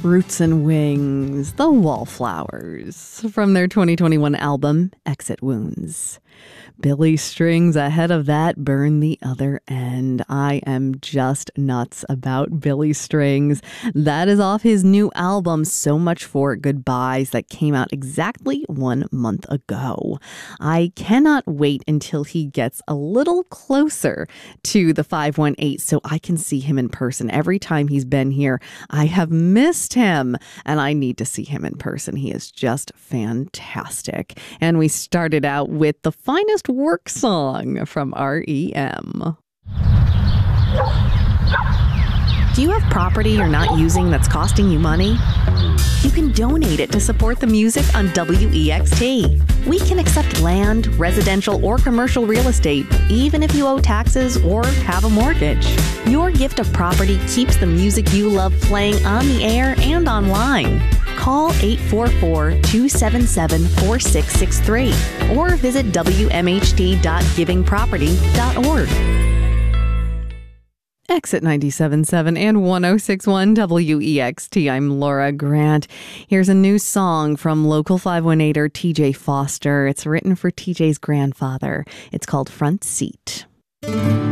Roots and Wings, the Wallflowers, from their 2021 album, Exit Wounds. Billy Strings ahead of that, Burn the Other End. I am just nuts about Billy Strings. That is off his new album, So Much for Goodbyes, that came out exactly 1 month ago. I cannot wait until he gets a little closer to the 518 so I can see him in person. Every time he's been here, I have missed him, and I need to see him in person. He is just fantastic. And we started out with the finest work song from REM. Do you have property you're not using that's costing you money? You can donate it to support the music on WEXT. We can accept land, residential, or commercial real estate, even if you owe taxes or have a mortgage. Your gift of property keeps the music you love playing on the air and online. Call 844-277-4663 or visit wmht.givingproperty.org. Exit 97.7 and 106.1 WEXT. I'm Laura Grant. Here's a new song from local 518er TJ Foster. It's written for TJ's grandfather. It's called Front Seat.